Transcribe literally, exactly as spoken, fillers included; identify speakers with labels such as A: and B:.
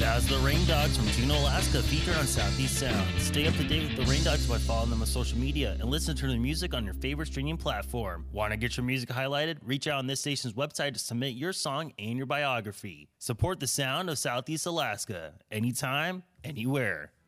A: That's the Rain Dogs from Juneau, Alaska, featured on Southeast Sound. Stay up to date with the Rain Dogs by following them on social media and listen to their music on your favorite streaming platform. Want to get your music highlighted? Reach out on this station's website to submit your song and your biography. Support the sound of Southeast Alaska, anytime, anywhere.